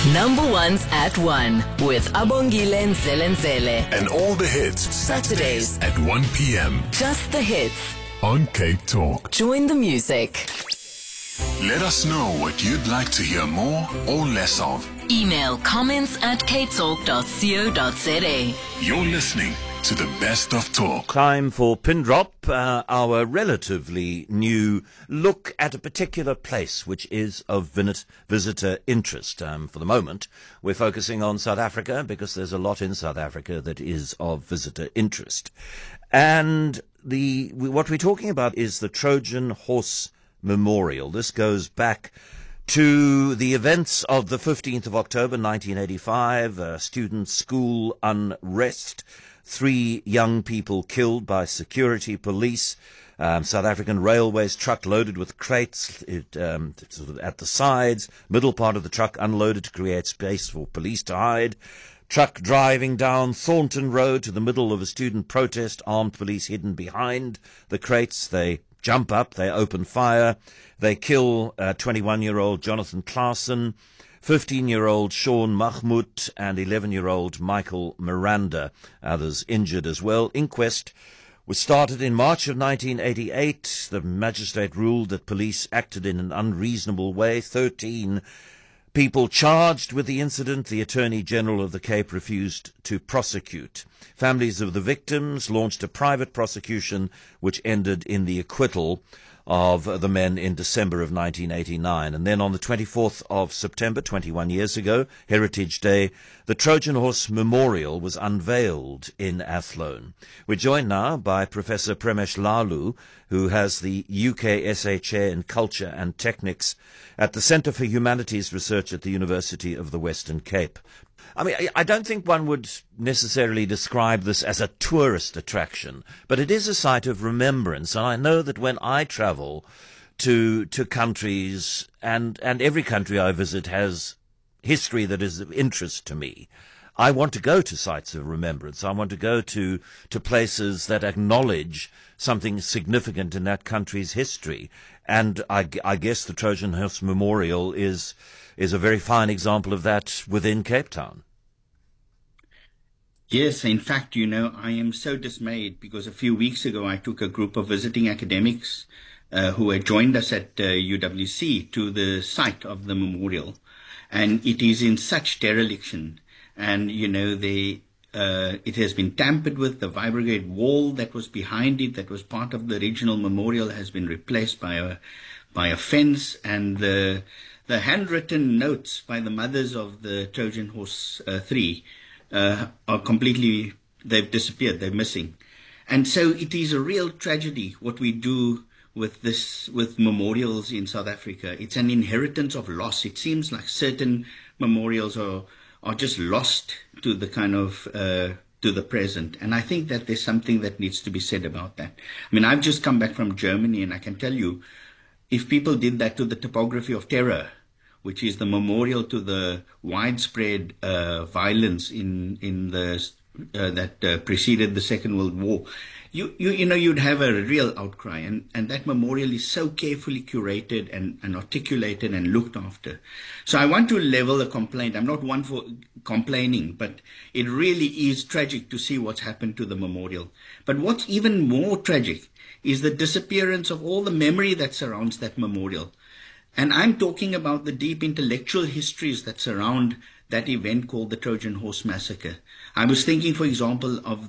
Number ones at 1 with Abongile Nzelenzele. And all the hits Saturdays at 1 p.m. Just the hits. on Cape Talk. Join the music. Let us know what you'd like to hear more or less of. Email comments@capetalk.co.za. You're listening to the best of talk. Time for Pin Drop, our relatively new look at a particular place which is of visitor interest. For the moment, we're focusing on South Africa because there's a lot in South Africa that is of visitor interest. And what we're talking about is the Trojan Horse Memorial. This goes back to the events of the 15th of October 1985, student school unrest. 3 young people killed by security police. South African Railways truck loaded with crates sort of at the sides. Middle part of the truck unloaded to create space for police to hide. Truck driving down Thornton Road to the middle of a student protest. Armed police hidden behind the crates. They jump up. They open fire. They kill 21-year-old Jonathan Claassen, 15-year-old Sean Mahmoud, and 11-year-old Michael Miranda. Others injured as well. Inquest was started in March of 1988. The magistrate ruled that police acted in an unreasonable way. 13 people charged with the incident. The Attorney General of the Cape refused to prosecute. Families of the victims launched a private prosecution which ended in the acquittal of the men in December of 1989. And then on the 24th of September, 21 years ago, Heritage Day, the Trojan Horse Memorial was unveiled in Athlone. We're joined now by Professor Premesh Lalu, who has the UKSA Chair in Culture and Techniques at the Centre for Humanities Research at the University of the Western Cape. I mean, I don't think one would necessarily describe this as a tourist attraction, but it is a site of remembrance. And I know that when I travel to countries, and every country I visit has history that is of interest to me, I want to go to sites of remembrance. I want to go to places that acknowledge something significant in that country's history. And I guess the Trojan Horse Memorial is a very fine example of that within Cape Town. Yes, in fact, I am so dismayed because a few weeks ago I took a group of visiting academics who had joined us at UWC to the site of the memorial. And it is in such dereliction. And, it has been tampered with. The fire brigade wall that was behind it, that was part of the original memorial, has been replaced by a fence. And the handwritten notes by the mothers of the Trojan Horse 3 are completely, they've disappeared, they're missing. And so it is a real tragedy what we do with memorials in South Africa. It's an inheritance of loss. It seems like certain memorials are just lost to the kind of, to the present. And I think that there's something that needs to be said about that. I mean, I've just come back from Germany, and I can tell you, if people did that to the topography of terror, which is the memorial to the widespread violence in that preceded the Second World War, you'd have a real outcry. And that memorial is so carefully curated and articulated and looked after. So I want to level a complaint. I'm not one for complaining, but it really is tragic to see what's happened to the memorial. But what's even more tragic is the disappearance of all the memory that surrounds that memorial. And I'm talking about the deep intellectual histories that surround that event called the Trojan Horse Massacre. I was thinking, for example, of